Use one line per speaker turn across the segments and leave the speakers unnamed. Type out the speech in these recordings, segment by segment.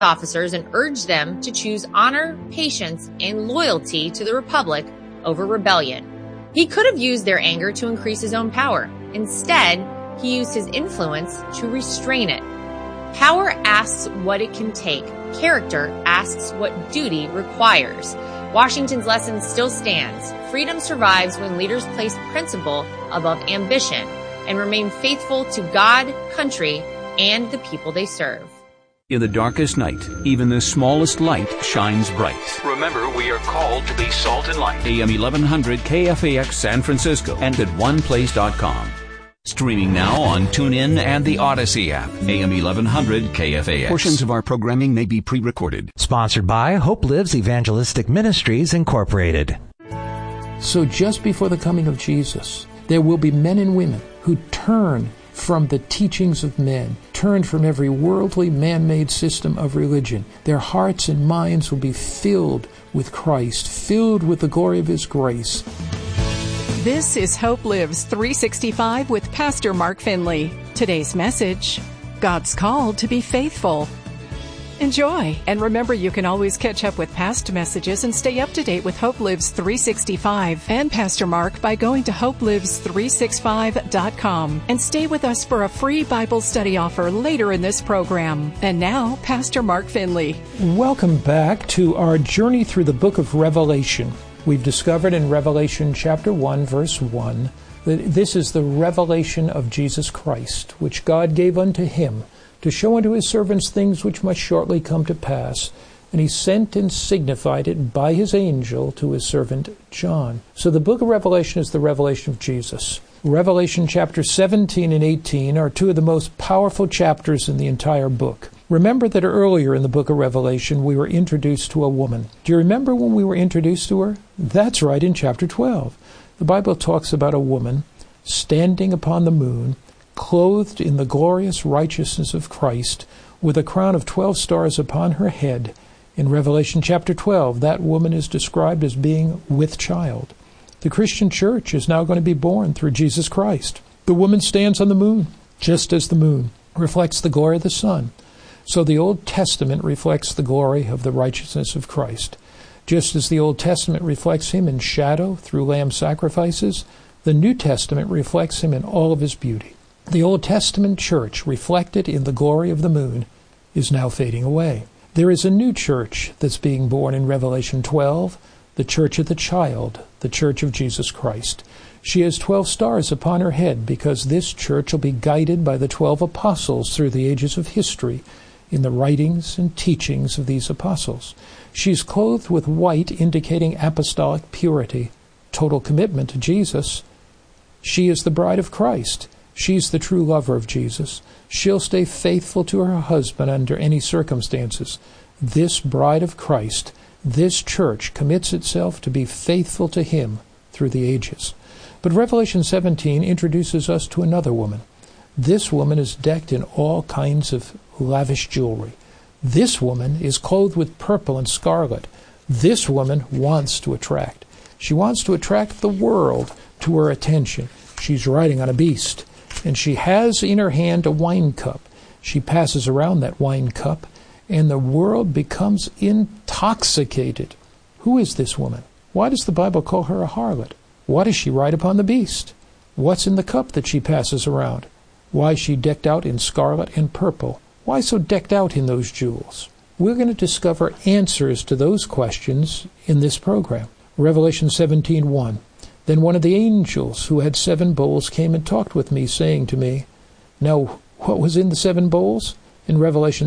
officers and urged them to choose honor, patience, and loyalty to the Republic over rebellion. He could have used their anger to increase his own power. Instead, he used his influence to restrain it. Power asks what it can take. Character asks what duty requires. Washington's lesson still stands. Freedom survives when leaders place principle above ambition and remain faithful to God, country, and the people they serve.
In the darkest night, even the smallest light shines bright. Remember, we are called to be salt and light. AM 1100 KFAX San Francisco and at oneplace.com. Streaming now on TuneIn and the Odyssey app. AM 1100 KFAX. Portions of our programming may be pre-recorded.
Sponsored by Hope Lives Evangelistic Ministries, Incorporated.
So just before the coming of Jesus, there will be men and women who turn from the teachings of men, turn from every worldly, man-made system of religion. Their hearts and minds will be filled with Christ, filled with the glory of His grace.
This is Hope Lives 365 with Pastor Mark Finley. Today's message, God's called to be faithful. Enjoy, and remember you can always catch up with past messages and stay up to date with Hope Lives 365 and Pastor Mark by going to hopelives365.com and stay with us for a free Bible study offer later in this program. And now, Pastor Mark Finley.
Welcome back to our journey through the book of Revelation. We've discovered in Revelation chapter 1, verse 1, that this is the revelation of Jesus Christ, which God gave unto Him, to show unto His servants things which must shortly come to pass. And He sent and signified it by His angel to His servant John. So the book of Revelation is the revelation of Jesus. Revelation chapter 17 and 18 are two of the most powerful chapters in the entire book. Remember that earlier in the book of Revelation we were introduced to a woman. Do you remember when we were introduced to her? That's right, in chapter 12. The Bible talks about a woman standing upon the moon, clothed in the glorious righteousness of Christ, with a crown of 12 stars upon her head. In Revelation chapter 12, that woman is described as being with child. The Christian church is now going to be born through Jesus Christ. The woman stands on the moon, just as the moon reflects the glory of the sun. So the Old Testament reflects the glory of the righteousness of Christ. Just as the Old Testament reflects Him in shadow through lamb sacrifices, the New Testament reflects Him in all of His beauty. The Old Testament church, reflected in the glory of the moon, is now fading away. There is a new church that's being born in Revelation 12, the church of the child, the church of Jesus Christ. She has 12 stars upon her head because this church will be guided by the 12 apostles through the ages of history in the writings and teachings of these apostles. She's clothed with white, indicating apostolic purity, total commitment to Jesus. She is the bride of Christ. She's the true lover of Jesus. She'll stay faithful to her husband under any circumstances. This bride of Christ, this church, commits itself to be faithful to Him through the ages. But Revelation 17 introduces us to another woman. This woman is decked in all kinds of lavish jewelry. This woman is clothed with purple and scarlet. This woman wants to attract. She wants to attract the world to her attention. She's riding on a beast, and she has in her hand a wine cup. She passes around that wine cup, and the world becomes intoxicated. Who is this woman? Why does the Bible call her a harlot? Why does she ride upon the beast? What's in the cup that she passes around? Why is she decked out in scarlet and purple? Why so decked out in those jewels? We're going to discover answers to those questions in this program. Revelation 17:1. Then one of the angels who had 7 bowls came and talked with me, saying to me, Now, what was in the 7 bowls? In Revelation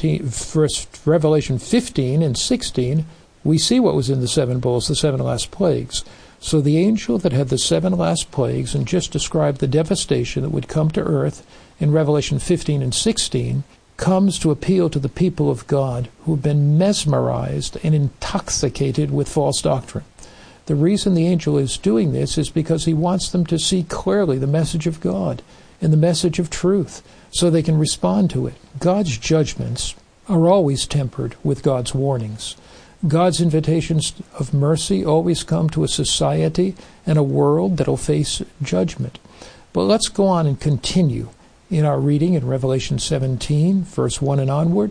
15 and 16, we see what was in the 7 bowls, the 7 last plagues. So the angel that had the 7 last plagues and just described the devastation that would come to earth in Revelation 15 and 16 comes to appeal to the people of God who have been mesmerized and intoxicated with false doctrine. The reason the angel is doing this is because he wants them to see clearly the message of God and the message of truth so they can respond to it. God's judgments are always tempered with God's warnings. God's invitations of mercy always come to a society and a world that will face judgment. But let's go on and continue in our reading in Revelation 17, verse 1 and onward.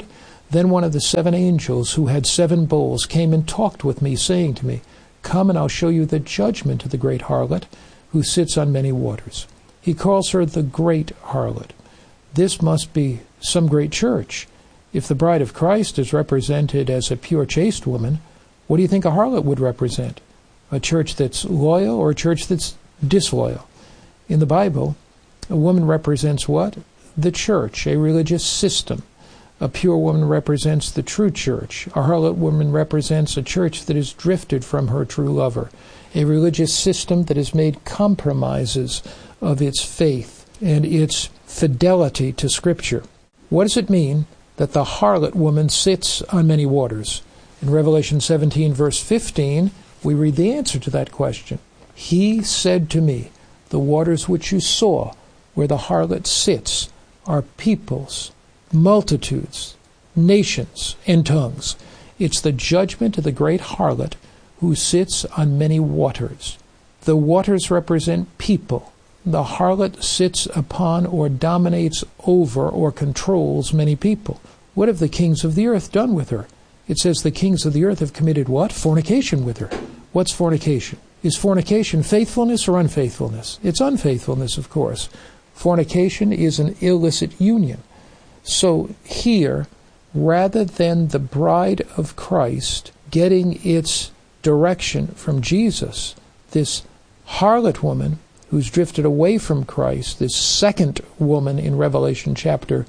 Then one of the 7 angels who had 7 bowls came and talked with me, saying to me, Come, and I'll show you the judgment of the great harlot, who sits on many waters. He calls her the great harlot. This must be some great church. If the bride of Christ is represented as a pure, chaste woman, what do you think a harlot would represent? A church that's loyal or a church that's disloyal? In the Bible, a woman represents what? The church, a religious system. A pure woman represents the true church. A harlot woman represents a church that has drifted from her true lover. A religious system that has made compromises of its faith and its fidelity to Scripture. What does it mean that the harlot woman sits on many waters? In Revelation 17, verse 15, we read the answer to that question. He said to me, The waters which you saw, where the harlot sits, are peoples, multitudes, nations, and tongues. It's the judgment of the great harlot who sits on many waters. The waters represent people. The harlot sits upon or dominates over or controls many people. What have the kings of the earth done with her? It says the kings of the earth have committed what? Fornication with her. What's fornication? Is fornication faithfulness or unfaithfulness? It's unfaithfulness, of course. Fornication is an illicit union. So here, rather than the bride of Christ getting its direction from Jesus, this harlot woman who's drifted away from Christ, this second woman in Revelation chapter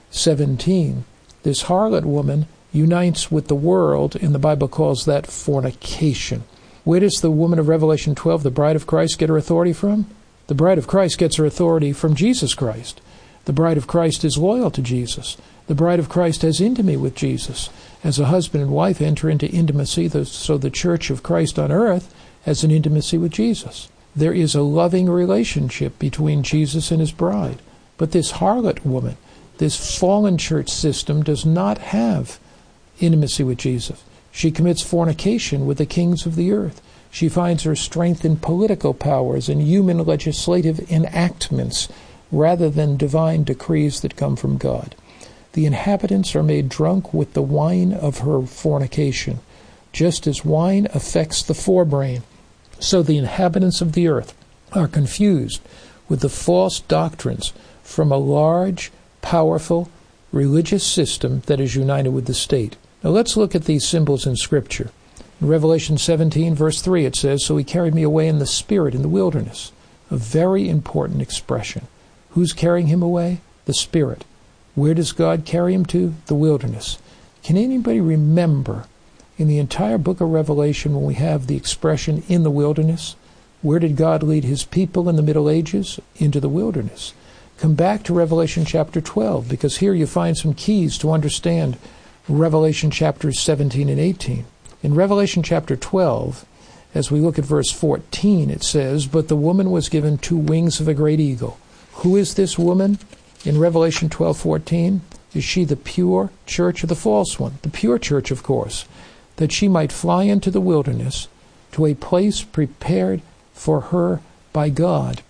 17, this harlot woman unites with the world, and the Bible calls that fornication. Where does the woman of Revelation 12, the bride of Christ, get her authority from? The bride of Christ gets her authority from Jesus Christ. The bride of Christ is loyal to Jesus. The bride of Christ has intimacy with Jesus. As a husband and wife enter into intimacy, so the church of Christ on earth has an intimacy with Jesus. There is a loving relationship between Jesus and his bride. But this harlot woman, this fallen church system, does not have intimacy with Jesus. She commits fornication with the kings of the earth. She finds her strength in political powers and human legislative enactments rather than divine decrees that come from God. The inhabitants are made drunk with the wine of her fornication, just as wine affects the forebrain. So the inhabitants of the earth are confused with the false doctrines from a large, powerful, religious system that is united with the state. Now let's look at these symbols in Scripture. In Revelation 17, verse 3, it says, So he carried me away in the Spirit in the wilderness. A very important expression. Who's carrying him away? The Spirit. Where does God carry him to? The wilderness. Can anybody remember in the entire book of Revelation when we have the expression in the wilderness? Where did God lead his people in the Middle Ages? Into the wilderness. Come back to Revelation chapter 12, because here you find some keys to understand Revelation chapters 17 and 18. In Revelation chapter 12, as we look at verse 14, it says, But the woman was given 2 wings of a great eagle. Who is this woman? In Revelation 12:14, is she the pure church or the false one? The pure church, of course, that she might fly into the wilderness to a place prepared for her by God.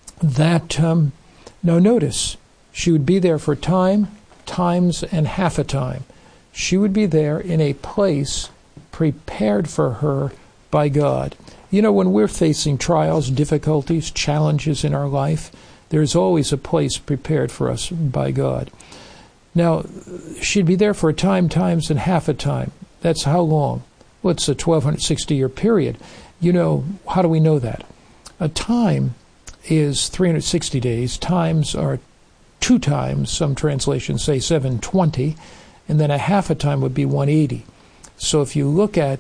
Now notice, she would be there for time, times, and half a time. She would be there in a place prepared for her by God. You know, when we're facing trials, difficulties, challenges in our life, there's always a place prepared for us by God. Now, she'd be there for a time, times, and half a time. That's how long? Well, it's a 1,260-year period. You know, how do we know that? A time is 360 days. Times are 2 times. Some translations say 720. And then a half a time would be 180. So if you look at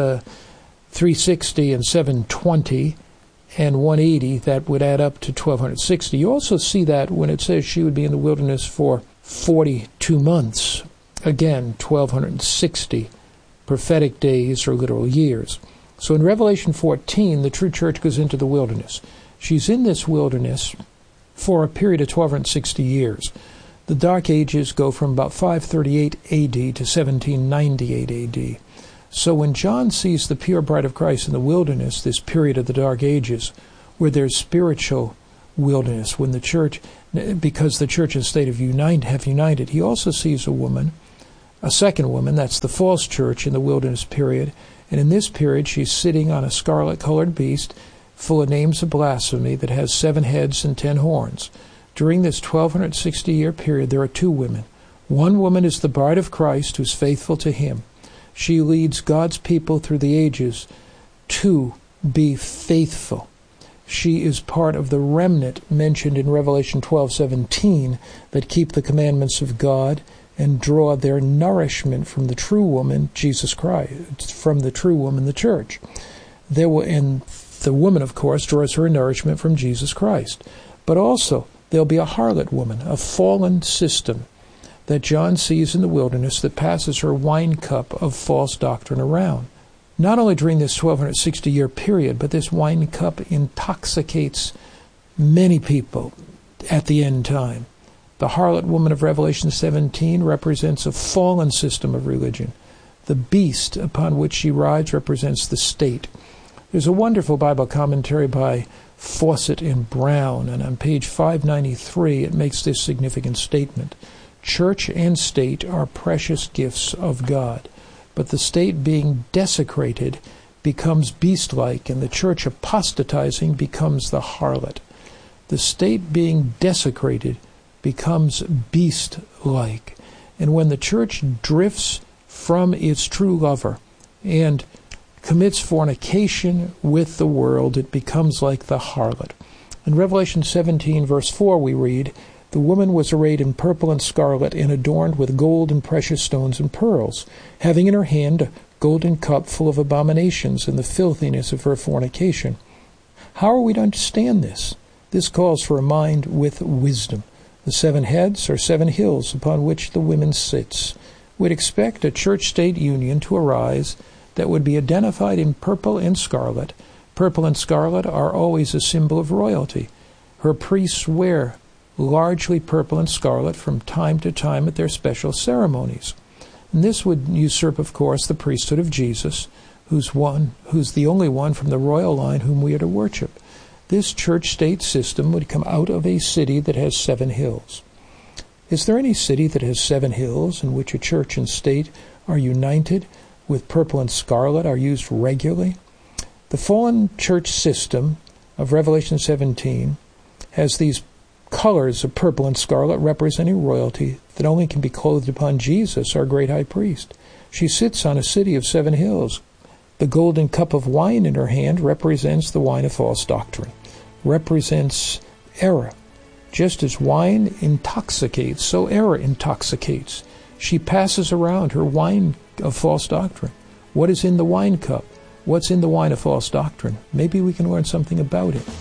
360 and 720 and 180, that would add up to 1,260. You also see that when it says she would be in the wilderness for 42 months. Again, 1,260 prophetic days or literal years. So in Revelation 14, the true church goes into the wilderness. She's in this wilderness for a period of 1,260 years. The Dark Ages go from about 538 AD to 1798 AD. So when John sees the pure bride of Christ in the wilderness, this period of the Dark Ages, where there's spiritual wilderness, when the church, because the church and state have united, he also sees a woman a second woman, that's the false church in the wilderness period. And in this period, she's sitting on a scarlet-colored beast full of names of blasphemy that has 7 heads and 10 horns. During this 1260-year period, there are 2 women. One woman is the bride of Christ who's faithful to him. She leads God's people through the ages to be faithful. She is part of the remnant mentioned in Revelation 12:17 that keep the commandments of God and draw their nourishment from the true woman, Jesus Christ, from the true woman, the church. And the woman, of course, draws her nourishment from Jesus Christ. But also, there'll be a harlot woman, a fallen system that John sees in the wilderness that passes her wine cup of false doctrine around. Not only during this 1260-year period, but this wine cup intoxicates many people at the end time. The harlot woman of Revelation 17 represents a fallen system of religion. The beast upon which she rides represents the state. There's a wonderful Bible commentary by Fawcett and Brown, and on page 593 it makes this significant statement. Church and state are precious gifts of God, but the state being desecrated becomes beast-like, and the church apostatizing becomes the harlot. The state being desecrated becomes beast-like, and when the church drifts from its true lover and commits fornication with the world, it becomes like the harlot. In Revelation 17, verse 4, we read, "The woman was arrayed in purple and scarlet and adorned with gold and precious stones and pearls, having in her hand a golden cup full of abominations and the filthiness of her fornication." How are we to understand this? This calls for a mind with wisdom. The 7 heads are 7 hills upon which the woman sits. We'd expect a church-state union to arise that would be identified in purple and scarlet. Purple and scarlet are always a symbol of royalty. Her priests wear largely purple and scarlet from time to time at their special ceremonies. And this would usurp, of course, the priesthood of Jesus, who's the only one from the royal line whom we are to worship. This church-state system would come out of a city that has 7 hills. Is there any city that has 7 hills in which a church and state are united with purple and scarlet, are used regularly? The fallen church system of Revelation 17 has these colors of purple and scarlet representing royalty that only can be clothed upon Jesus, our great high priest. She sits on a city of 7 hills. The golden cup of wine in her hand represents the wine of false doctrine, represents error. Just as wine intoxicates, so error intoxicates. She passes around her wine of false doctrine. What is in the wine cup? What's in the wine of false doctrine? Maybe we can learn something about it.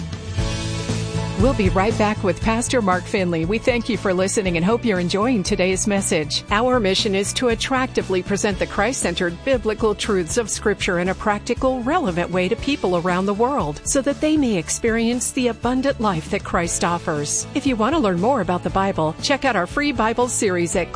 We'll be right back with Pastor Mark Finley. We thank you for listening and hope you're enjoying today's message. Our mission is to attractively present the Christ-centered biblical truths of Scripture in a practical, relevant way to people around the world so that they may experience the abundant life that Christ offers. If you want to learn more about the Bible, check out our free Bible series at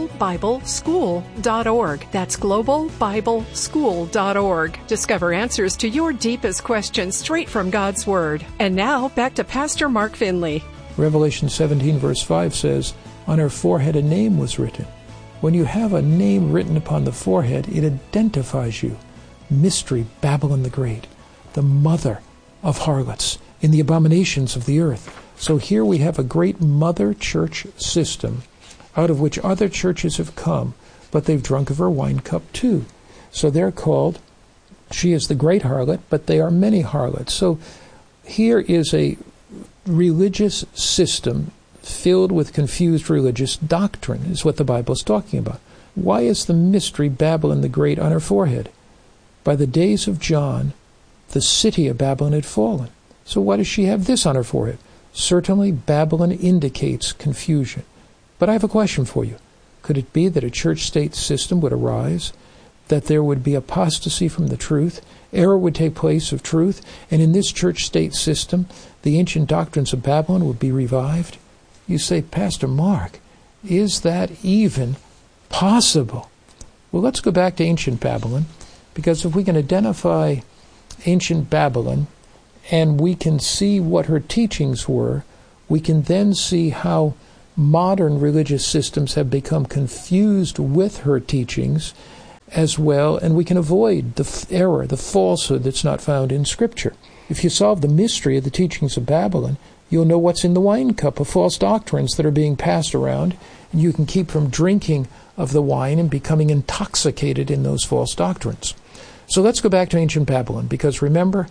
globalbibleschool.org. That's globalbibleschool.org. Discover answers to your deepest questions straight from God's Word. And now, back to Pastor Mark Finley.
Revelation 17 verse 5 says, "On her forehead a name was written." When you have a name written upon the forehead, it identifies you. Mystery, Babylon the Great, the mother of harlots in the abominations of the earth. So here we have a great mother church system out of which other churches have come, but they've drunk of her wine cup too. So they're called, she is the great harlot, but they are many harlots. So here is a religious system filled with confused religious doctrine is what the Bible is talking about. Why is the mystery Babylon the Great on her forehead? By the days of John, the city of Babylon had fallen. So why does she have this on her forehead? Certainly Babylon indicates confusion. But I have a question for you. Could it be that a church-state system would arise, that there would be apostasy from the truth, error would take place of truth, and in this church-state system, the ancient doctrines of Babylon would be revived? You say, Pastor Mark, is that even possible? Well, let's go back to ancient Babylon, because if we can identify ancient Babylon and we can see what her teachings were, we can then see how modern religious systems have become confused with her teachings as well, and we can avoid the error, the falsehood that's not found in Scripture. If you solve the mystery of the teachings of Babylon, you'll know what's in the wine cup of false doctrines that are being passed around, and you can keep from drinking of the wine and becoming intoxicated in those false doctrines. So let's go back to ancient Babylon, because remember,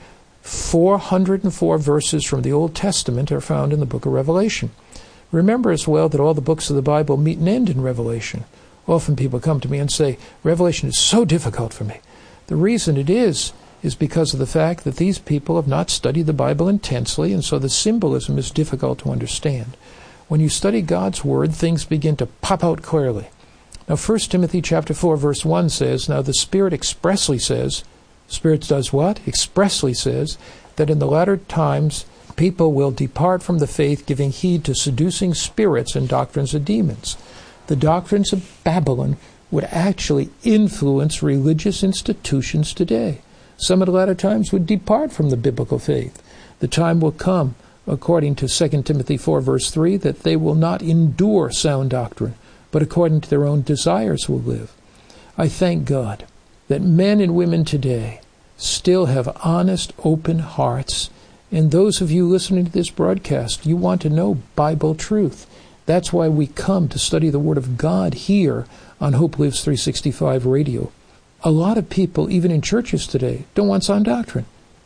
404 verses from the Old Testament are found in the book of Revelation. Remember as well that all the books of the Bible meet and end in Revelation. Often people come to me and say, Revelation is so difficult for me. The reason it is because of the fact that these people have not studied the Bible intensely, and so the symbolism is difficult to understand. When you study God's Word, things begin to pop out clearly. Now 1 Timothy chapter 4, verse 1 says, now the Spirit expressly says, Spirit does what? Expressly says that in the latter times people will depart from the faith, giving heed to seducing spirits and doctrines of demons. The doctrines of Babylon would actually influence religious institutions today. Some at the latter times would depart from the biblical faith. The time will come, according to 2 Timothy 4, verse 3, that they will not endure sound doctrine, but according to their own desires will live. I thank God that men and women today still have honest, open hearts. And those of you listening to this broadcast, you want to know Bible truth. That's why we come to study the Word of God here on Hope Lives 365 Radio. A lot of people, even in churches today, don't want sound doctrine.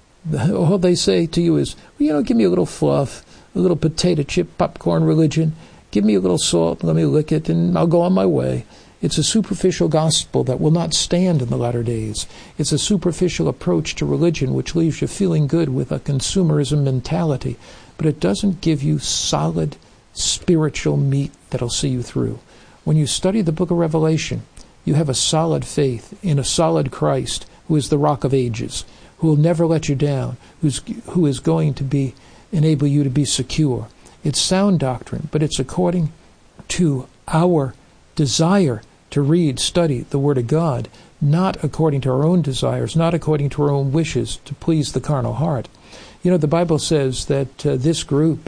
All they say to you is, well, give me a little fluff, a little potato chip popcorn religion. Give me a little salt, let me lick it, and I'll go on my way. It's a superficial gospel that will not stand in the latter days. It's a superficial approach to religion which leaves you feeling good with a consumerism mentality, but it doesn't give you solid spiritual meat that'll see you through. When you study the book of Revelation, you have a solid faith in a solid Christ who is the rock of ages, who will never let you down, who is going to enable you to be secure. It's sound doctrine, but it's according to our desire to read, study the Word of God, not according to our own desires, not according to our own wishes to please the carnal heart. The Bible says that this group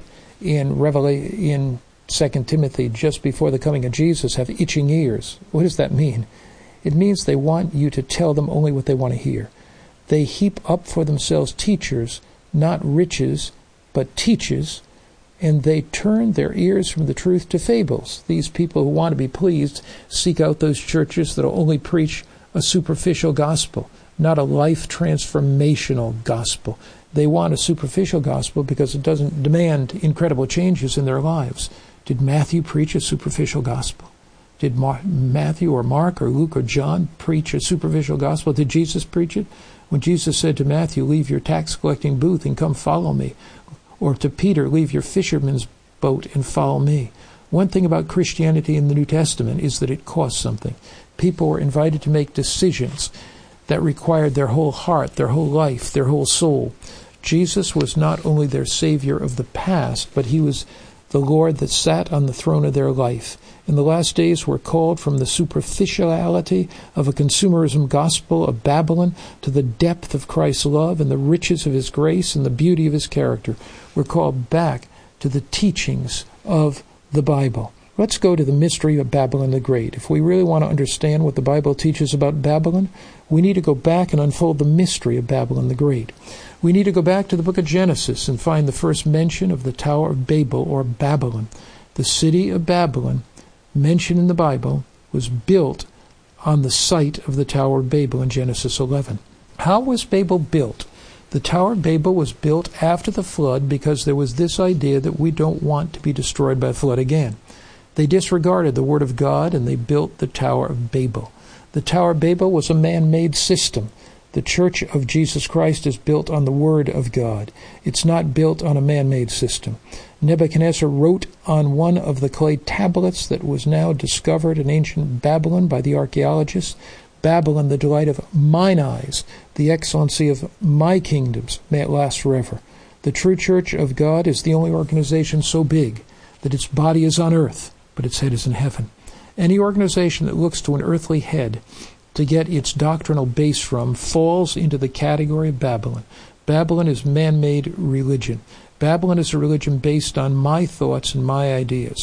in 2 Timothy, just before the coming of Jesus, have itching ears. What does that mean? It means they want you to tell them only what they want to hear. They heap up for themselves teachers, not riches, but teachers, and they turn their ears from the truth to fables. These people who want to be pleased seek out those churches that will only preach a superficial gospel, not a life transformational gospel. They want a superficial gospel because it doesn't demand incredible changes in their lives. Did Matthew preach a superficial gospel? Did Matthew or Mark or Luke or John preach a superficial gospel? Did Jesus preach it? When Jesus said to Matthew, leave your tax collecting booth and come follow me, or to Peter, leave your fisherman's boat and follow me. One thing about Christianity in the New Testament is that it costs something. People were invited to make decisions that required their whole heart, their whole life, their whole soul. Jesus was not only their Savior of the past, but he was the Lord that sat on the throne of their life. In the last days we're called from the superficiality of a consumerism gospel of Babylon to the depth of Christ's love and the riches of his grace and the beauty of his character. We're called back to the teachings of the Bible. Let's go to the mystery of Babylon the Great. If we really want to understand what the Bible teaches about Babylon, we need to go back and unfold the mystery of Babylon the Great. We need to go back to the book of Genesis and find the first mention of the Tower of Babel, or Babylon. The city of Babylon, mentioned in the Bible, was built on the site of the Tower of Babel in Genesis 11. How was Babel built? The Tower of Babel was built after the flood because there was this idea that we don't want to be destroyed by a flood again. They disregarded the Word of God and they built the Tower of Babel. The Tower of Babel was a man-made system. The Church of Jesus Christ is built on the Word of God. It's not built on a man-made system. Nebuchadnezzar wrote on one of the clay tablets that was now discovered in ancient Babylon by the archaeologists, Babylon, the delight of mine eyes, the excellency of my kingdoms, may it last forever. The true Church of God is the only organization so big that its body is on earth, but its head is in heaven. Any organization that looks to an earthly head to get its doctrinal base from falls into the category of Babylon. Babylon is man-made religion. Babylon is a religion based on my thoughts and my ideas.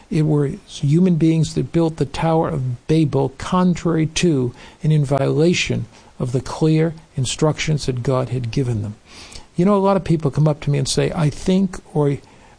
It were human beings that built the Tower of Babel contrary to and in violation of the clear instructions that God had given them. You know, a lot of people come up to me and say, I think or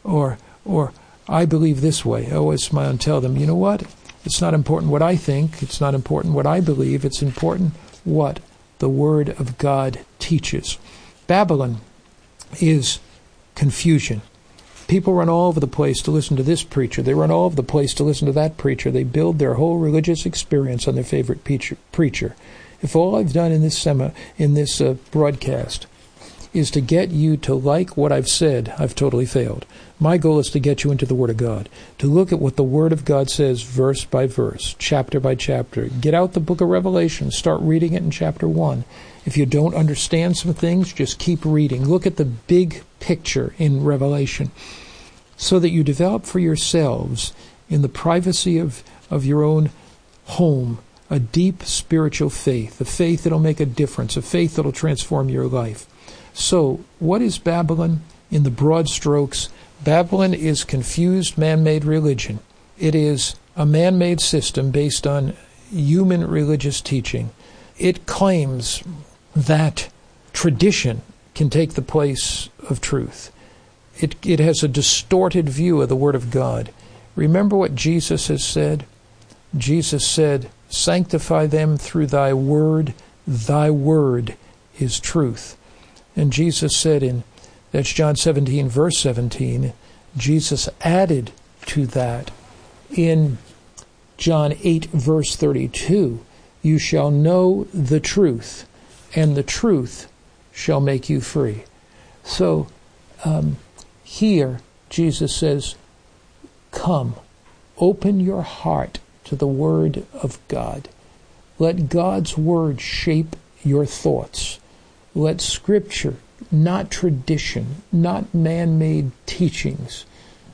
I believe this way. I always smile and tell them, you know what? It's not important what I think. It's not important what I believe. It's important what the Word of God teaches. Babylon is confusion. People run all over the place to listen to this preacher. They run all over the place to listen to that preacher. They build their whole religious experience on their favorite preacher. If all I've done in this broadcast is to get you to like what I've said, I've totally failed. My goal is to get you into the Word of God, to look at what the Word of God says verse by verse, chapter by chapter. Get out the book of Revelation, start reading it in chapter 1. If you don't understand some things, just keep reading. Look at the big picture in Revelation so that you develop for yourselves in the privacy of your own home a deep spiritual faith, a faith that'll make a difference, a faith that'll transform your life. So, what is Babylon in the broad strokes? Babylon is confused man-made religion. It is a man-made system based on human religious teaching. It claims that tradition can take the place of truth. It has a distorted view of the Word of God. Remember what Jesus has said? Jesus said, sanctify them through thy word is truth. And Jesus said that's John 17, verse 17, Jesus added to that in John 8, verse 32, you shall know the truth, and the truth shall make you free. So here Jesus says, come, open your heart to the Word of God. Let God's Word shape your thoughts. Let Scripture, not tradition, not man-made teachings,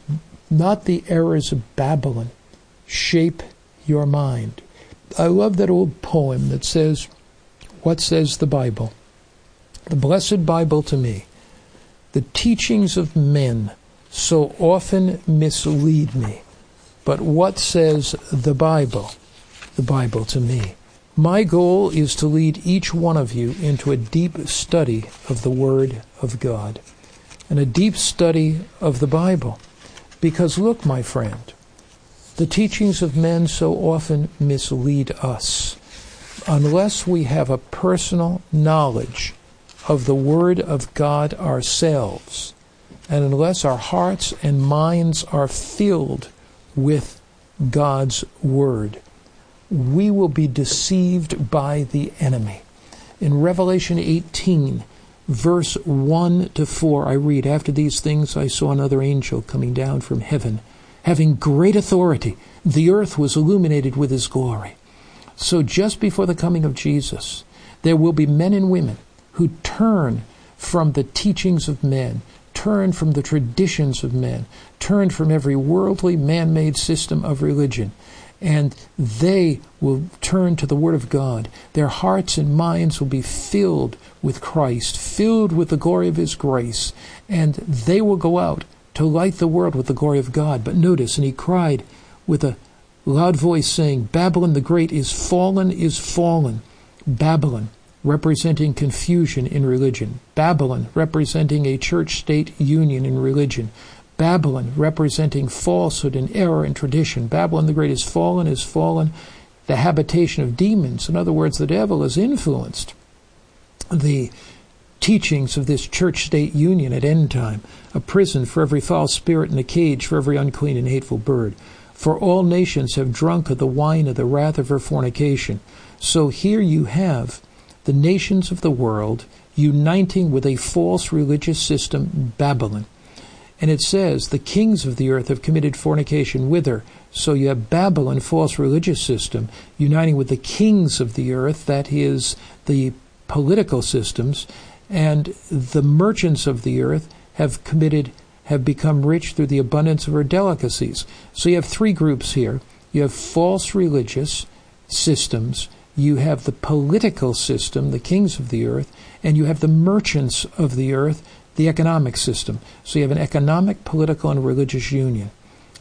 not the errors of Babylon, shape your mind. I love that old poem that says, what says the Bible? The blessed Bible to me. The teachings of men so often mislead me. But what says the Bible? The Bible to me. My goal is to lead each one of you into a deep study of the Word of God and a deep study of the Bible. Because look, my friend, the teachings of men so often mislead us. Unless we have a personal knowledge of the Word of God ourselves, and unless our hearts and minds are filled with God's Word, we will be deceived by the enemy. In Revelation 18, verse 1 to 4, I read, after these things I saw another angel coming down from heaven, having great authority. The earth was illuminated with his glory. So just before the coming of Jesus, there will be men and women who turn from the teachings of men, turn from the traditions of men, turn from every worldly man-made system of religion, and they will turn to the Word of God. Their hearts and minds will be filled with Christ, filled with the glory of His grace, and they will go out to light the world with the glory of God. But notice, and he cried with a loud voice, saying, Babylon the Great is fallen, is fallen. Babylon, representing confusion in religion. Babylon, representing a church-state union in religion. Babylon, representing falsehood and error and tradition. Babylon the Great is fallen, the habitation of demons. In other words, the devil has influenced the teachings of this church-state union at end time, a prison for every foul spirit and a cage for every unclean and hateful bird. For all nations have drunk of the wine of the wrath of her fornication. So here you have the nations of the world uniting with a false religious system, Babylon. And it says, the kings of the earth have committed fornication with her. So you have Babylon, false religious system, uniting with the kings of the earth, that is, the political systems, and the merchants of the earth have become rich through the abundance of her delicacies. So you have three groups here. You have false religious systems, you have the political system, the kings of the earth, and you have the merchants of the earth, the economic system. So you have an economic, political, and religious union.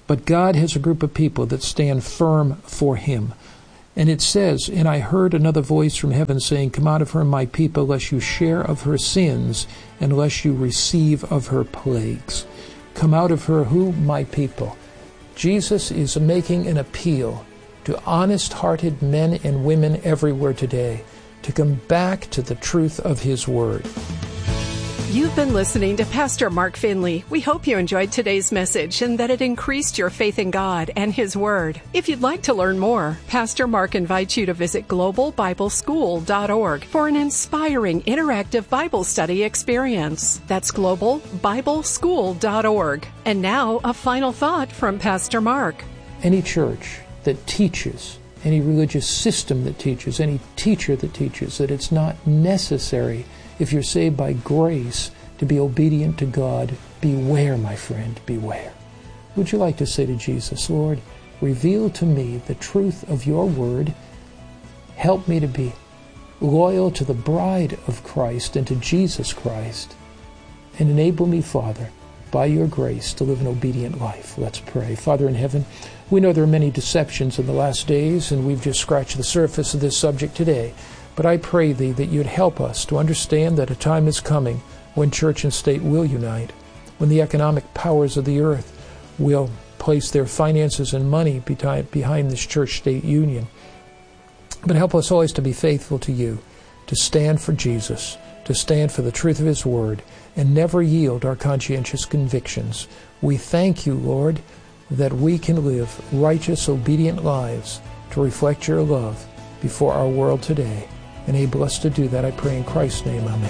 But God has a group of people that stand firm for Him. And it says, "And I heard another voice from heaven saying, Come out of her, my people, lest you share of her sins, and lest you receive of her plagues." Come out of her, who? My people. Jesus is making an appeal to honest-hearted men and women everywhere today to come back to the truth of His Word.
You've been listening to Pastor Mark Finley. We hope you enjoyed today's message and that it increased your faith in God and His Word. If you'd like to learn more, Pastor Mark invites you to visit globalbibleschool.org for an inspiring interactive Bible study experience. That's globalbibleschool.org. And now, a final thought from Pastor Mark.
Any church that teaches, any religious system that teaches, any teacher that teaches that it's not necessary, if you're saved by grace, to be obedient to God, beware, my friend, beware. Would you like to say to Jesus, Lord, reveal to me the truth of your word. Help me to be loyal to the bride of Christ and to Jesus Christ. And enable me, Father, by your grace to live an obedient life. Let's pray. Father in heaven, we know there are many deceptions in the last days, and we've just scratched the surface of this subject today. But I pray Thee that You'd help us to understand that a time is coming when church and state will unite, when the economic powers of the earth will place their finances and money behind this church-state union. But help us always to be faithful to You, to stand for Jesus, to stand for the truth of His Word, and never yield our conscientious convictions. We thank You, Lord, that we can live righteous, obedient lives to reflect Your love before our world today. Enable us to do that, I pray in Christ's name. Amen.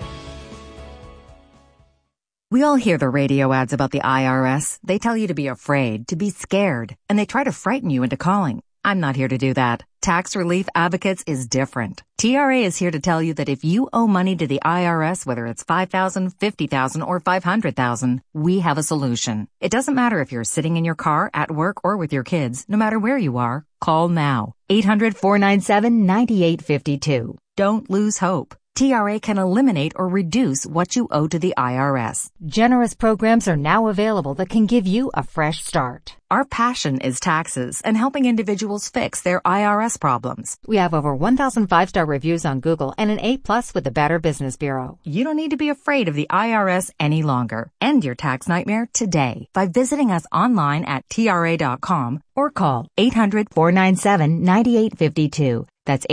We all hear the radio ads about the IRS. They tell you to be afraid, to be scared, and they try to frighten you into calling. I'm not here to do that. Tax Relief Advocates is different. TRA is here to tell you that if you owe money to the IRS, whether it's $5,000, $50,000, or $500,000, we have a solution. It doesn't matter if you're sitting in your car, at work, or with your kids. No matter where you are, call now. 800-497-9852. Don't lose hope. TRA can eliminate or reduce what you owe to the IRS.
Generous programs are now available that can give you a fresh start.
Our passion is taxes and helping individuals fix their IRS problems.
We have over 1,000 5-star reviews on Google and an A+ with the Better Business Bureau.
You don't need to be afraid of the IRS any longer. End your tax nightmare today by visiting us online at TRA.com or call 800-497-9852. That's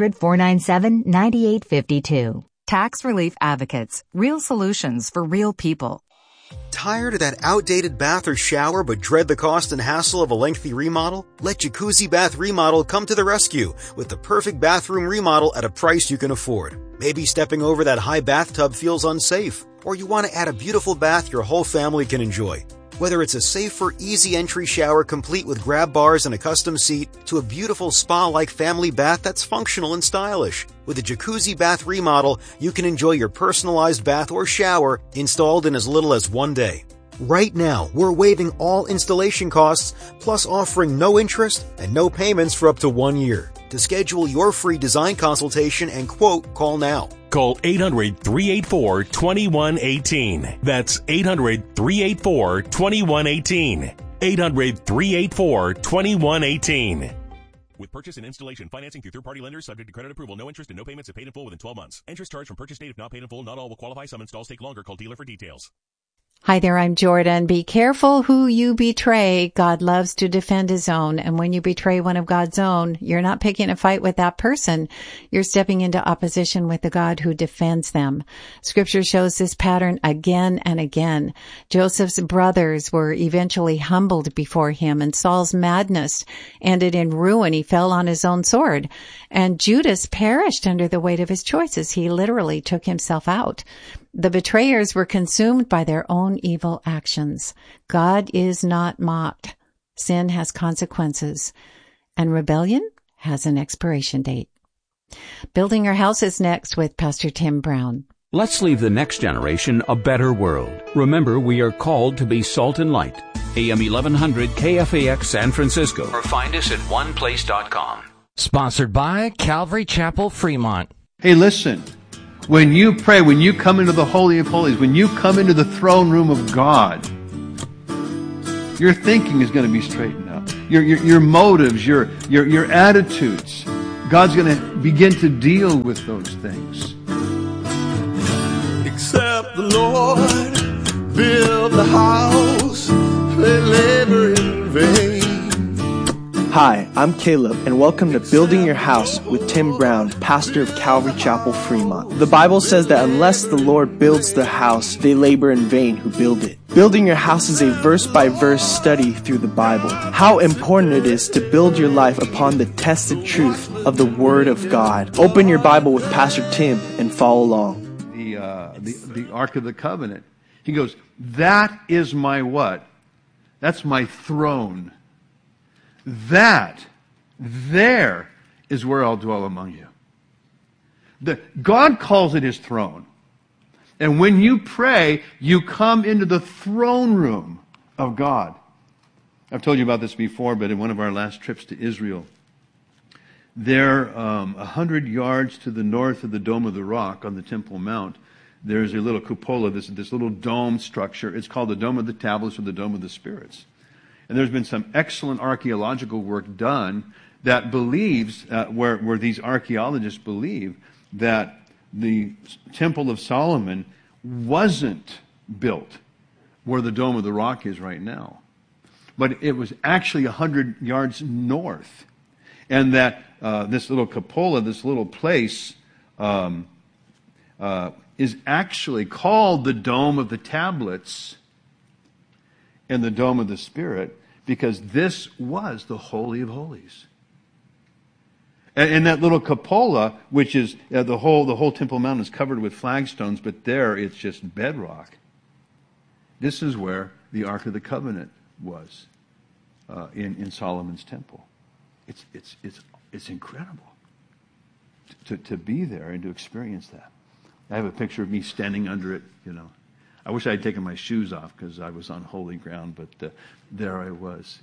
800-497-9852. Tax Relief Advocates. Real solutions for real people.
Tired of that outdated bath or shower but dread the cost and hassle of a lengthy remodel? Let Jacuzzi Bath Remodel come to the rescue with the perfect bathroom remodel at a price you can afford. Maybe stepping over that high bathtub feels unsafe, or you want to add a beautiful bath your whole family can enjoy. Whether it's a safer, easy entry shower complete with grab bars and a custom seat, to a beautiful spa-like family bath that's functional and stylish. With a Jacuzzi Bath Remodel, you can enjoy your personalized bath or shower installed in as little as 1 day. Right now, we're waiving all installation costs, plus offering no interest and no payments for up to 1 year. To schedule your free design consultation and quote, call now.
Call 800-384-2118. That's 800-384-2118. 800-384-2118. With purchase and installation financing through third-party lenders subject to credit approval, no interest and no payments if paid in full within 12 months. Interest charged from purchase date if not paid in full. Not all will qualify. Some installs take longer. Call dealer for details.
Hi there, I'm Jordan. Be careful who you betray. God loves to defend His own. And when you betray one of God's own, you're not picking a fight with that person. You're stepping into opposition with the God who defends them. Scripture shows this pattern again and again. Joseph's brothers were eventually humbled before him, and Saul's madness ended in ruin. He fell on his own sword. And Judas perished under the weight of his choices. He literally took himself out. The betrayers were consumed by their own evil actions. God is not mocked. Sin has consequences, and rebellion has an expiration date. Building Your House is next with Pastor Tim Brown.
Let's leave the next generation a better world. Remember, we are called to be salt and light. AM 1100 KFAX San Francisco, or find us at oneplace.com.
Sponsored by Calvary Chapel, Fremont.
Hey, listen. When you pray, when you come into the Holy of Holies, when you come into the throne room of God, Your thinking is going to be straightened out. Your motives, your attitudes. God's going to begin to deal with those things.
Except the Lord build the house, they labor in vain.
Hi, I'm Caleb, and welcome to Building Your House with Tim Brown, pastor of Calvary Chapel, Fremont. The Bible says that unless the Lord builds the house, they labor in vain who build it. Building Your House is a verse-by-verse study through the Bible. How important it is to build your life upon the tested truth of the Word of God. Open your Bible with Pastor Tim and follow along.
The Ark of the Covenant. He goes, that is my what? That's my throne. There is where I'll dwell among you. God calls it His throne. And when you pray, you come into the throne room of God. I've told you about this before, but in one of our last trips to Israel, there, 100 yards to the north of the Dome of the Rock on the Temple Mount, there's a little cupola, this little dome structure. It's called the Dome of the Tablets or the Dome of the Spirits. And there's been some excellent archaeological work done that believes, where these archaeologists believe that the Temple of Solomon wasn't built where the Dome of the Rock is right now. But it was actually 100 yards north. And that this little cupola, this little place, is actually called the Dome of the Tablets and the Dome of the Spirit, because this was the Holy of Holies. And that little cupola, which is the whole Temple Mount is covered with flagstones, but there it's just bedrock. This is where the Ark of the Covenant was in Solomon's temple. It's incredible to be there and to experience that. I have a picture of me standing under it, I wish I had taken my shoes off because I was on holy ground, but there I was,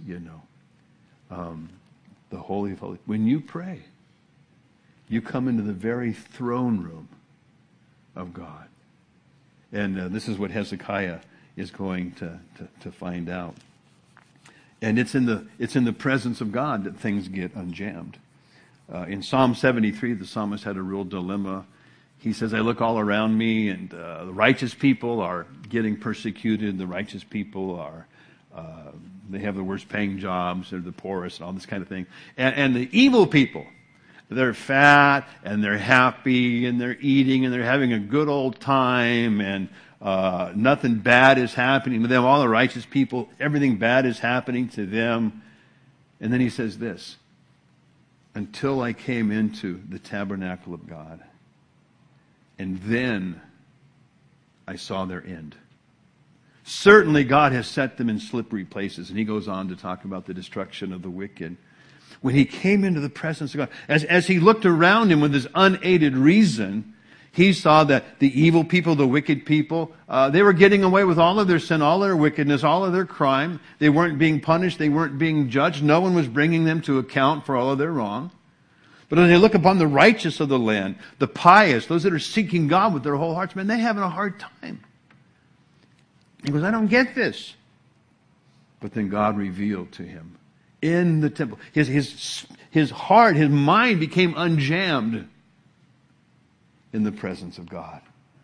the Holy of Holies. When you pray, you come into the very throne room of God. And this is what Hezekiah is going to find out. And it's in the presence of God that things get unjammed. In Psalm 73, the psalmist had a real dilemma. He says, I look all around me, and the righteous people are getting persecuted. The righteous people are, they have the worst paying jobs. They're the poorest and all this kind of thing. And the evil people, they're fat and they're happy and they're eating and they're having a good old time, and nothing bad is happening to them. All the righteous people, everything bad is happening to them. And then he says this, until I came into the tabernacle of God. And then I saw their end. Certainly God has set them in slippery places. And he goes on to talk about the destruction of the wicked. When he came into the presence of God, as he looked around him with his unaided reason, he saw that the evil people, the wicked people, they were getting away with all of their sin, all their wickedness, all of their crime. They weren't being punished. They weren't being judged. No one was bringing them to account for all of their wrong. But when they look upon the righteous of the land, the pious, those that are seeking God with their whole hearts, man, they're having a hard time. He goes, I don't get this. But then God revealed to him in the temple. His heart, his mind became unjammed in the presence of God.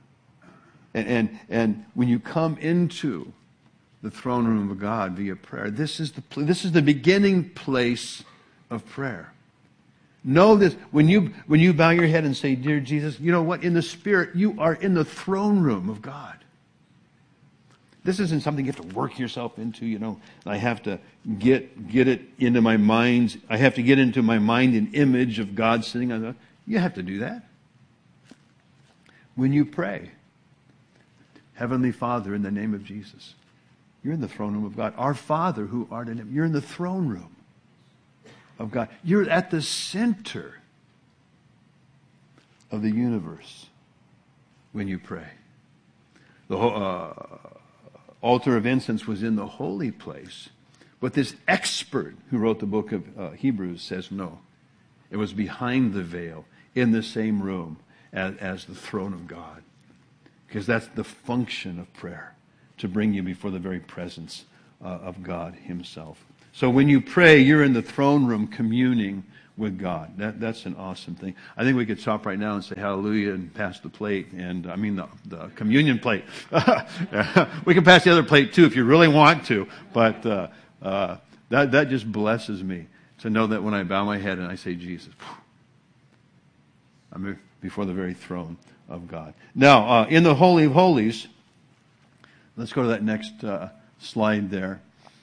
And when you come into the throne room of God via prayer, this is the beginning place of prayer. Know this, when you bow your head and say, Dear Jesus, you know what? In the Spirit, you are in the throne room of God. This isn't something you have to work yourself into, I have to get it into my mind. I have to get into my mind an image of God sitting on the... You have to do that. When you pray, Heavenly Father, in the name of Jesus, you're in the throne room of God. Our Father who art in heaven, you're in the throne room of God. You're at the center of the universe when you pray. The altar of incense was in the holy place, but this expert who wrote the book of Hebrews says no. It was behind the veil in the same room as the throne of God, because that's the function of prayer, to bring you before the very presence of God himself. So when you pray, you're in the throne room communing with God. That's an awesome thing. I think we could stop right now and say hallelujah and pass the plate, and I mean the communion plate. We can pass the other plate too if you really want to, but that just blesses me to know that when I bow my head and I say Jesus, I'm before the very throne of God. Now, in the Holy of Holies, let's go to that next slide there.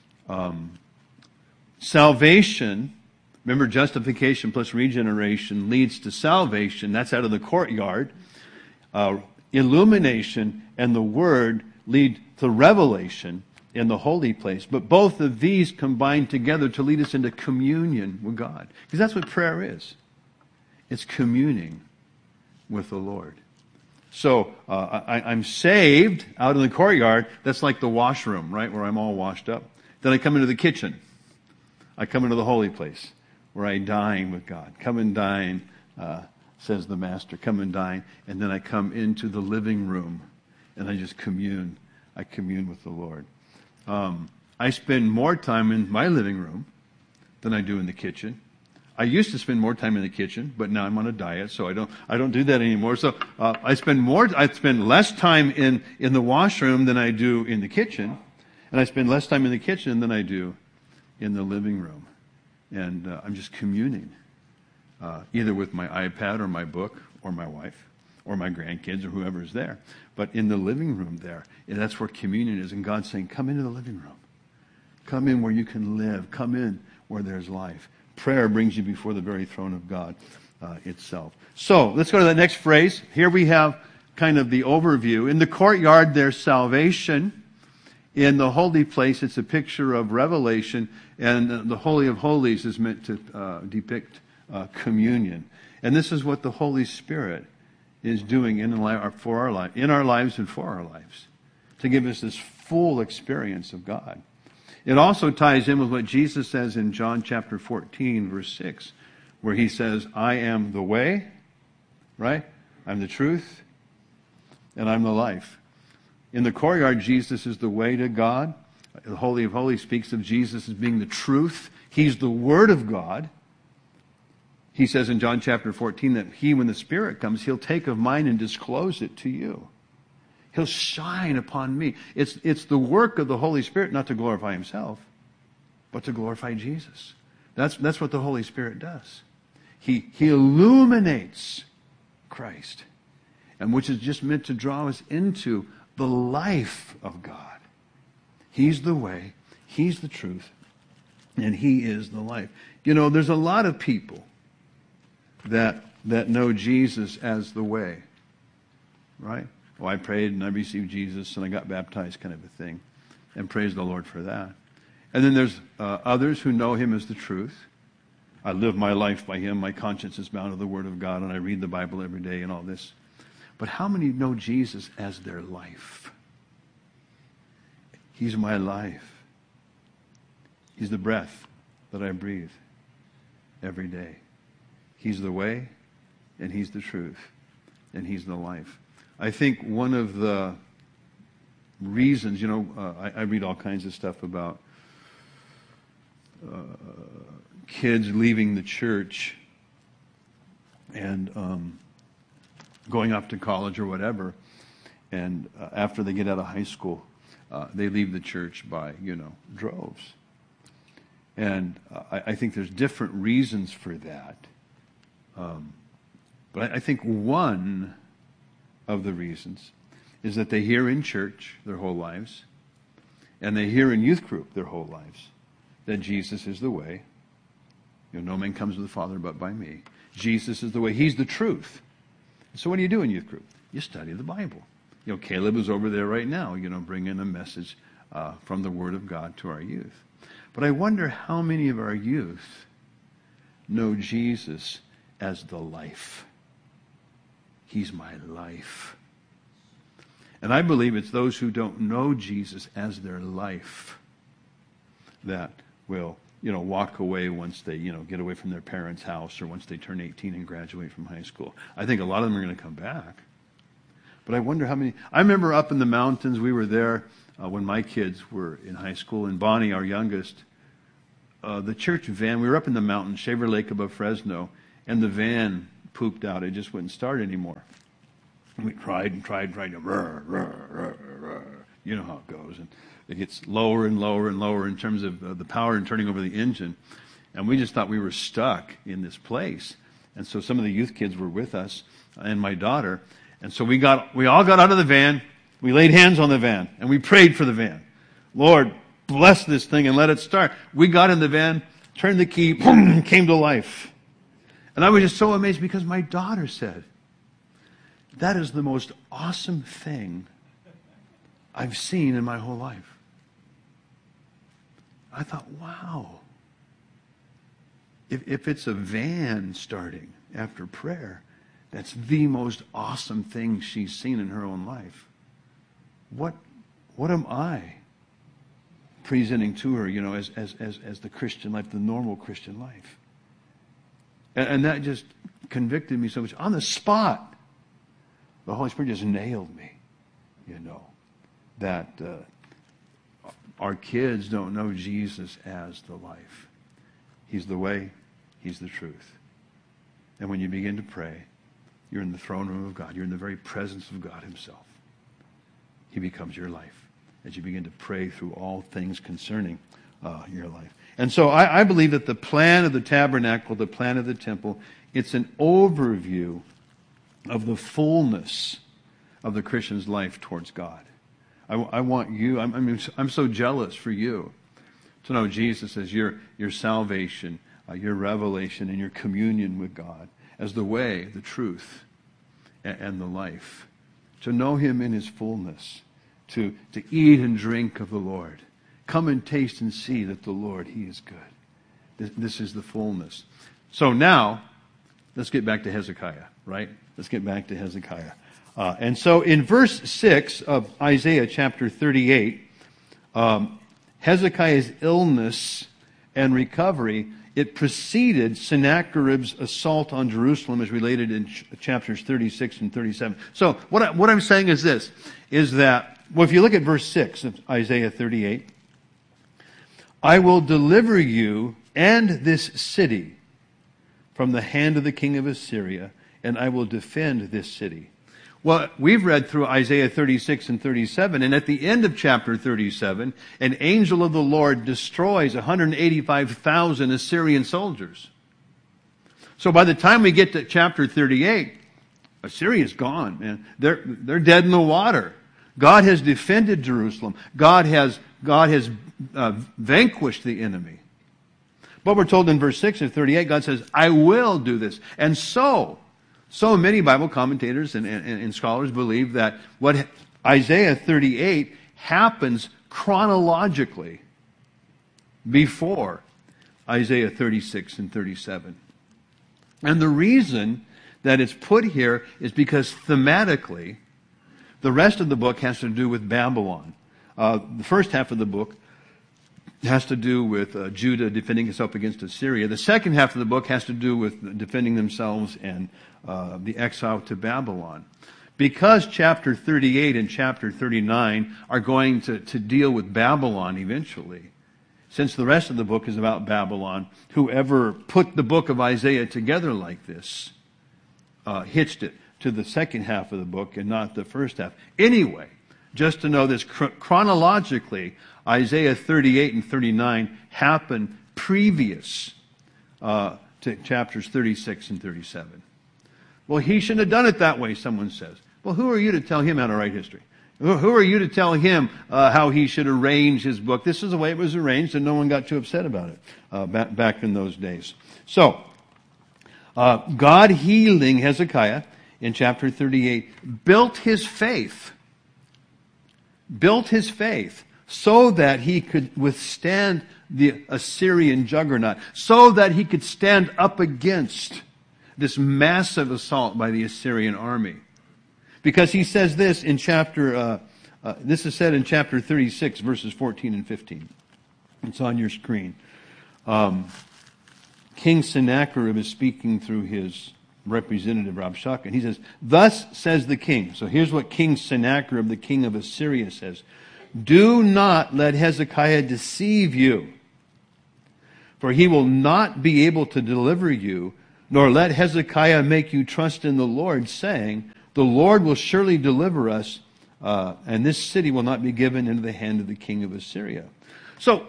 Salvation, remember, justification plus regeneration leads to salvation. That's out of the courtyard. Illumination and the Word lead to revelation in the holy place. But both of these combine together to lead us into communion with God. Because that's what prayer is. It's communing with the Lord. So I'm saved out in the courtyard. That's like the washroom, right, where I'm all washed up. Then I come into the kitchen. I come into the holy place where I dine with God. Come and dine, says the Master. Come and dine. And then I come into the living room and I just commune. I commune with the Lord. I spend more time in my living room than I do in the kitchen. I used to spend more time in the kitchen, but now I'm on a diet, so I don't do that anymore. So I spend less time in the washroom than I do in the kitchen, and I spend less time in the kitchen than I do in the living room. And I'm just communing, either with my iPad or my book or my wife or my grandkids or whoever is there. But in the living room there, and that's where communion is. And God's saying, come into the living room. Come in where you can live. Come in where there's life. Prayer brings you before the very throne of God itself. So let's go to the next phrase. Here we have kind of the overview. In the courtyard, there's salvation. In the holy place, it's a picture of revelation. And the Holy of Holies is meant to depict communion. And this is what the Holy Spirit is doing in our lives and for our lives, to give us this full experience of God. It also ties in with what Jesus says in John chapter 14, verse 6, where he says, I am the way, right? I'm the truth, and I'm the life. In the courtyard, Jesus is the way to God. The Holy of Holies speaks of Jesus as being the truth. He's the Word of God. He says in John chapter 14 that he, when the Spirit comes, he'll take of mine and disclose it to you. He'll shine upon me. It's the work of the Holy Spirit not to glorify himself, but to glorify Jesus. That's what the Holy Spirit does. He illuminates Christ, and which is just meant to draw us into the life of God. He's the way, he's the truth, and he is the life. You know, there's a lot of people that know Jesus as the way, right? Oh, I prayed and I received Jesus and I got baptized, kind of a thing. And praise the Lord for that. And then there's others who know him as the truth. I live my life by him. My conscience is bound to the Word of God, and I read the Bible every day and all this. But how many know Jesus as their life? He's my life. He's the breath that I breathe every day. He's the way, and he's the truth, and he's the life. I think one of the reasons, I read all kinds of stuff about kids leaving the church and going off to college or whatever, and after they get out of high school, they leave the church by, droves. And I think there's different reasons for that. But I think one of the reasons is that they hear in church their whole lives, and they hear in youth group their whole lives that Jesus is the way. No man comes to the Father but by me. Jesus is the way. He's the truth. So what do you do in youth group? You study the Bible. Caleb is over there right now, bringing a message from the Word of God to our youth. But I wonder how many of our youth know Jesus as the life. He's my life. And I believe it's those who don't know Jesus as their life that will, walk away once they, get away from their parents' house or once they turn 18 and graduate from high school. I think a lot of them are going to come back. But I wonder how many. I remember up in the mountains, we were there when my kids were in high school, and Bonnie, our youngest, the church van, we were up in the mountains, Shaver Lake above Fresno, and the van pooped out. It just wouldn't start anymore. And we tried, you know how it goes. And it gets lower and lower and lower in terms of the power and turning over the engine. And we just thought we were stuck in this place. And so some of the youth kids were with us, and my daughter. And so we all got out of the van. We laid hands on the van, and we prayed for the van. Lord, bless this thing and let it start. We got in the van, turned the key, boom, came to life. And I was just so amazed because my daughter said, that is the most awesome thing I've seen in my whole life. I thought, wow. If it's a van starting after prayer, that's the most awesome thing she's seen in her own life. What am I presenting to her, as the Christian life, the normal Christian life? And that just convicted me so much. On the spot, the Holy Spirit just nailed me, that our kids don't know Jesus as the life. He's the way, He's the truth. And when you begin to pray, you're in the throne room of God. You're in the very presence of God Himself. He becomes your life as you begin to pray through all things concerning your life. And so I believe that the plan of the tabernacle, the plan of the temple, it's an overview of the fullness of the Christian's life towards God. I want you, I'm so jealous for you to know Jesus as your salvation, your revelation, and your communion with God as the way, the truth, and the life. To know Him in His fullness, to eat and drink of the Lord. Come and taste and see that the Lord, He is good. This is the fullness. So now, let's get back to Hezekiah, right? Let's get back to Hezekiah. And so in verse 6 of Isaiah chapter 38, Hezekiah's illness and recovery, it preceded Sennacherib's assault on Jerusalem as related in chapters 36 and 37. So what I'm saying is this, is that, well, if you look at verse 6 of Isaiah 38, I will deliver you and this city from the hand of the king of Assyria, and I will defend this city. Well, we've read through Isaiah 36 and 37, and at the end of chapter 37, an angel of the Lord destroys 185,000 Assyrian soldiers. So by the time we get to chapter 38, Assyria's gone, man. They're dead in the water. God has defended Jerusalem. God has vanquished the enemy. But we're told in verse 6 of 38, God says, I will do this. And so many Bible commentators and scholars believe that what Isaiah 38 happens chronologically before Isaiah 36 and 37. And the reason that it's put here is because thematically, the rest of the book has to do with Babylon. The first half of the book has to do with Judah defending itself against Assyria. The second half of the book has to do with defending themselves and the exile to Babylon. Because chapter 38 and chapter 39 are going to deal with Babylon eventually, since the rest of the book is about Babylon, whoever put the book of Isaiah together like this hitched it to the second half of the book and not the first half. Anyway, just to know this chronologically, Isaiah 38 and 39 happen previous to chapters 36 and 37. Well, he shouldn't have done it that way, someone says. Well, who are you to tell him how to write history? Who are you to tell him how he should arrange his book? This is the way it was arranged, and no one got too upset about it back in those days. So, God healing Hezekiah in chapter 38 built his faith so that he could withstand the Assyrian juggernaut, so that he could stand up against this massive assault by the Assyrian army. Because he says this in this is said in chapter 36, verses 14 and 15. It's on your screen. King Sennacherib is speaking through his representative Rabshakeh. He says, thus says the king. So here's what King Sennacherib, the king of Assyria, says. do not let Hezekiah deceive you, for he will not be able to deliver you, nor let Hezekiah make you trust in the Lord, saying, the Lord will surely deliver us, and this city will not be given into the hand of the king of Assyria. So,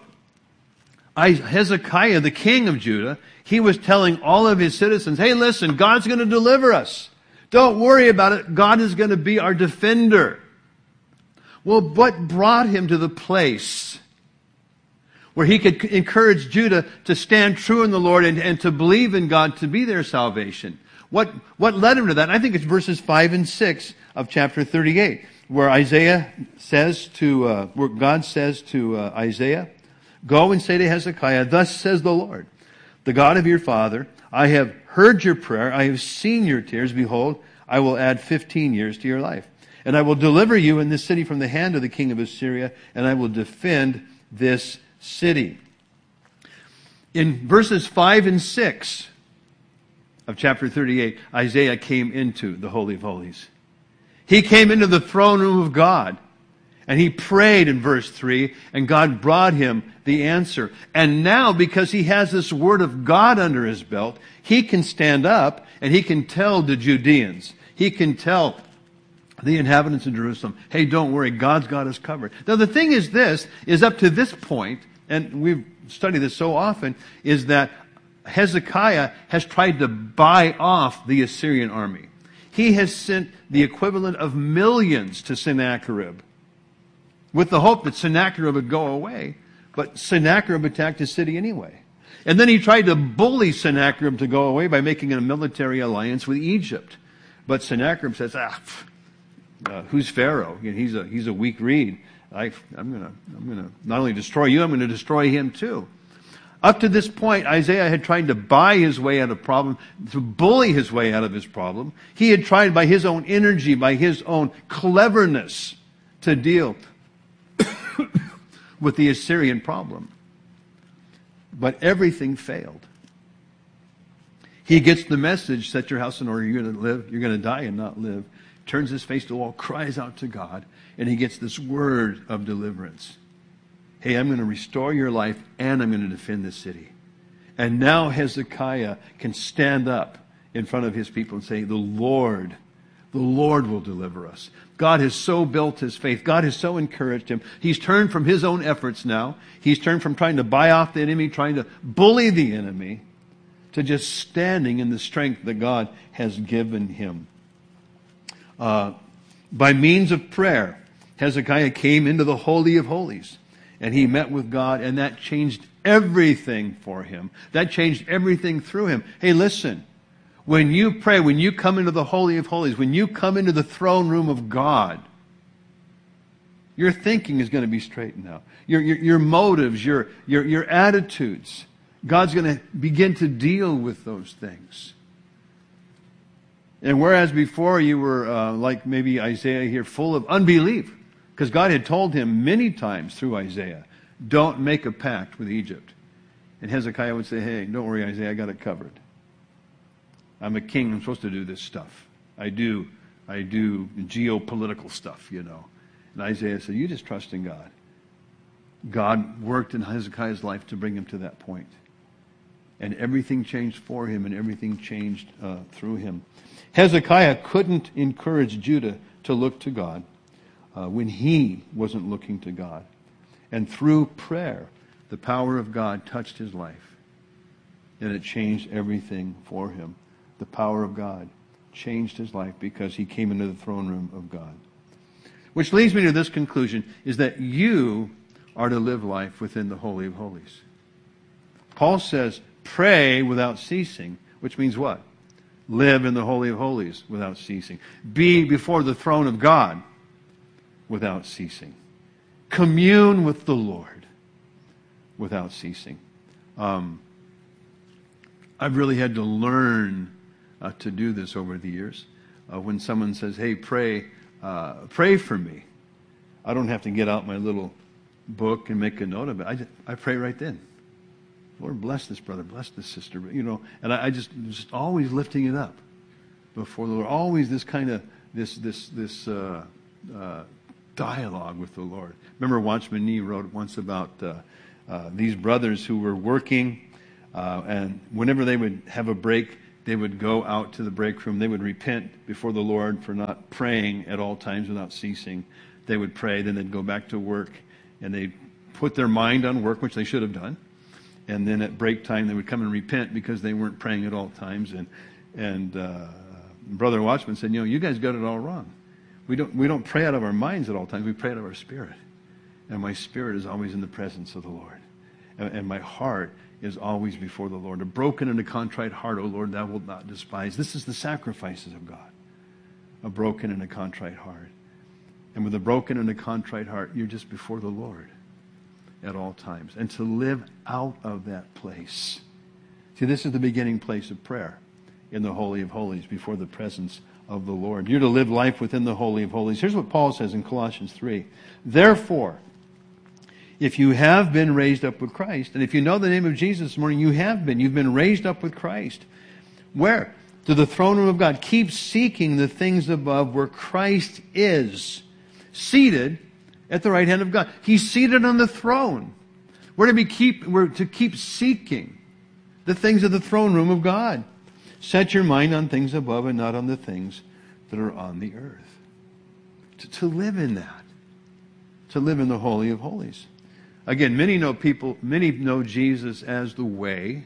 Hezekiah, the king of Judah, he was telling all of his citizens, hey, listen, God's going to deliver us. Don't worry about it. God is going to be our defender. Well, what brought him to the place where he could encourage Judah to stand true in the Lord and to believe in God to be their salvation? What led him to that? I think it's verses 5 and 6 of chapter 38, where Isaiah says to, where God says to Isaiah, go and say to Hezekiah, thus says the Lord, the God of your father, I have heard your prayer, I have seen your tears. Behold, I will add 15 years to your life. And I will deliver you in this city from the hand of the king of Assyria, and I will defend this city. In verses 5 and 6 of chapter 38, Isaiah came into the Holy of Holies. He came into the throne room of God. And he prayed in verse 3, and God brought him the answer. And now, because he has this word of God under his belt, he can stand up and he can tell the Judeans, he can tell the inhabitants of Jerusalem, hey, don't worry, God's got us covered. Now the thing is this, is up to this point, and we've studied this so often, is that Hezekiah has tried to buy off the Assyrian army. He has sent the equivalent of millions to Sennacherib, with the hope that Sennacherib would go away. But Sennacherib attacked his city anyway. And then he tried to bully Sennacherib to go away by making a military alliance with Egypt. But Sennacherib says, who's Pharaoh? He's a weak reed. I'm gonna not only destroy you, I'm going to destroy him too. Up to this point, Isaiah had tried to buy his way out of problem, to bully his way out of his problem. He had tried by his own energy, by his own cleverness, to deal with the Assyrian problem. But everything failed. He gets the message, set your house in order, you're going to live, you're going to die and not live. Turns his face to the wall, cries out to God, and he gets this word of deliverance. Hey, I'm going to restore your life and I'm going to defend this city. And now Hezekiah can stand up in front of his people and say, the Lord will deliver us. God has so built his faith. God has so encouraged him. He's turned from his own efforts now. He's turned from trying to buy off the enemy, trying to bully the enemy, to just standing in the strength that God has given him. By means of prayer, Hezekiah came into the Holy of Holies, and he met with God, and that changed everything for him. That changed everything through him. Hey, listen. When you pray, when you come into the Holy of Holies, when you come into the throne room of God, your thinking is going to be straightened out. Your motives, your attitudes, God's going to begin to deal with those things. And whereas before you were like maybe Isaiah here, full of unbelief, because God had told him many times through Isaiah, don't make a pact with Egypt. And Hezekiah would say, hey, don't worry, Isaiah, I got it covered. I'm a king. I'm supposed to do this stuff. I do geopolitical stuff, you know. And Isaiah said, you just trust in God. God worked in Hezekiah's life to bring him to that point. And everything changed for him and everything changed through him. Hezekiah couldn't encourage Judah to look to God when he wasn't looking to God. And through prayer, the power of God touched his life. And it changed everything for him. The power of God changed his life because he came into the throne room of God. Which leads me to this conclusion, is that you are to live life within the Holy of Holies. Paul says, pray without ceasing, which means what? Live in the Holy of Holies without ceasing. Be before the throne of God without ceasing. Commune with the Lord without ceasing. I've really had to learn to do this over the years. When someone says, hey, pray for me, I don't have to get out my little book and make a note of it. I pray right then. Lord, bless this brother, bless this sister, you know. And I just always lifting it up before the Lord. Always this kind of this dialogue with the Lord. Remember Watchman Nee wrote once about these brothers who were working, and whenever they would have a break, they would go out to the break room. They would repent before the Lord for not praying at all times without ceasing. They would pray, then they'd go back to work, and they'd put their mind on work, which they should have done. And then at break time, they would come and repent because they weren't praying at all times. And Brother Watchman said, you guys got it all wrong. We don't pray out of our minds at all times. We pray out of our spirit. And my spirit is always in the presence of the Lord. And my heart is always before the Lord. A broken and a contrite heart, O Lord, thou wilt not despise. This is the sacrifices of God. A broken and a contrite heart. And with a broken and a contrite heart, you're just before the Lord at all times. And to live out of that place. See, this is the beginning place of prayer in the Holy of Holies, before the presence of the Lord. You're to live life within the Holy of Holies. Here's what Paul says in Colossians 3. Therefore, if you have been raised up with Christ, and if you know the name of Jesus this morning, you have been. You've been raised up with Christ. Where? To the throne room of God. Keep seeking the things above where Christ is, seated at the right hand of God. He's seated on the throne. We're to keep seeking the things of the throne room of God. Set your mind on things above and not on the things that are on the earth. To live in that. To live in the Holy of Holies. Again, many know Jesus as the way.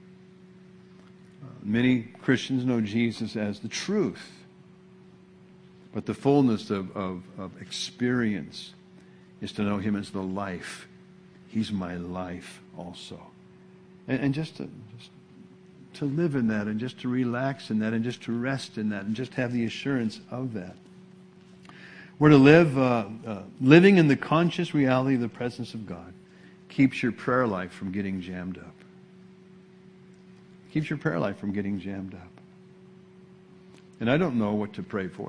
Many Christians know Jesus as the truth. But the fullness of experience is to know Him as the life. He's my life also. And just to live in that, and just to relax in that, and just to rest in that, and just have the assurance of that. We're to live, living in the conscious reality of the presence of God keeps your prayer life from getting jammed up. Keeps your prayer life from getting jammed up. And I don't know what to pray for.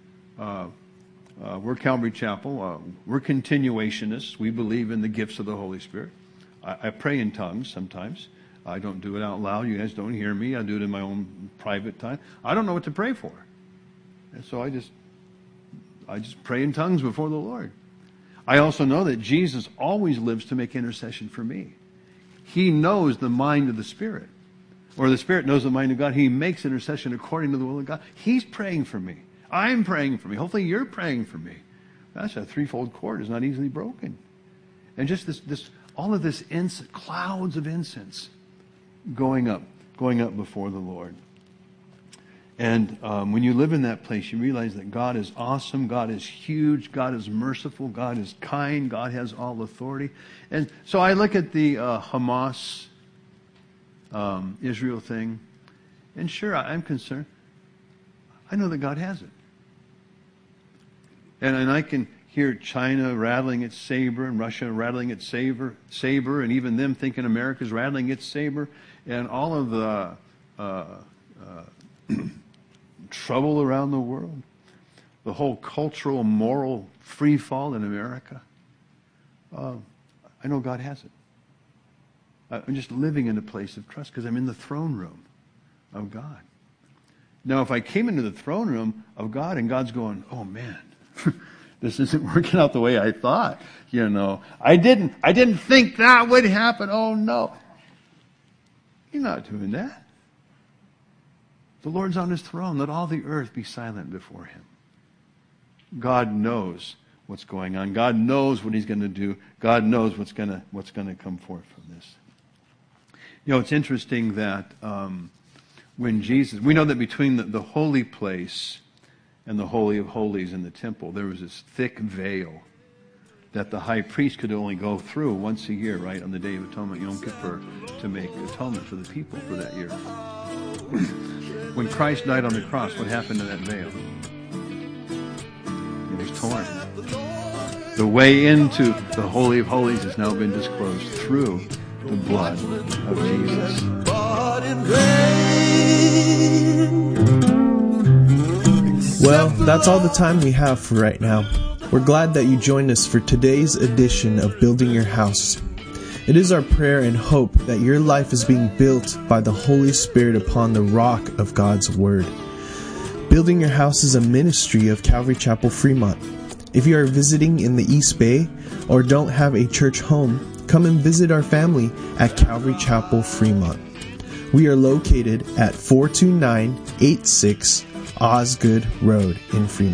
We're Calvary Chapel. We're continuationists. We believe in the gifts of the Holy Spirit. I pray in tongues sometimes. I don't do it out loud. You guys don't hear me. I do it in my own private time. I don't know what to pray for. And so I just pray in tongues before the Lord. I also know that Jesus always lives to make intercession for me. He knows the mind of the Spirit. Or the Spirit knows the mind of God. He makes intercession according to the will of God. He's praying for me. I'm praying for me. Hopefully you're praying for me. That's a threefold cord is not easily broken. And just all of this clouds of incense going up before the Lord. And when you live in that place, you realize that God is awesome, God is huge, God is merciful, God is kind, God has all authority. And so I look at the Hamas Israel thing, and sure, I'm concerned. I know that God has it. And I can hear China rattling its saber, and Russia rattling its saber, and even them thinking America's rattling its saber, and all of the trouble around the world, the whole cultural, moral free fall in America. I know God has it. I'm just living in a place of trust because I'm in the throne room of God. Now, if I came into the throne room of God and God's going, oh man, this isn't working out the way I thought, I didn't think that would happen. Oh no. You're not doing that. The Lord's on His throne. Let all the earth be silent before Him. God knows what's going on. God knows what He's going to do. God knows what's going to come forth from this. It's interesting that when Jesus, we know that between the holy place and the Holy of Holies in the temple, there was this thick veil that the high priest could only go through once a year, right, on the Day of Atonement, Yom Kippur, to make atonement for the people for that year. When Christ died on the cross, what happened to that veil? It was torn. The way into the Holy of Holies has now been disclosed through the blood of Jesus.
Well, that's all the time we have for right now. We're glad that you joined us for today's edition of Building Your House. It is our prayer and hope that your life is being built by the Holy Spirit upon the rock of God's Word. Building Your House is a ministry of Calvary Chapel Fremont. If you are visiting in the East Bay or don't have a church home, come and visit our family at Calvary Chapel, Fremont. We are located at 42986 Osgood Road in Fremont.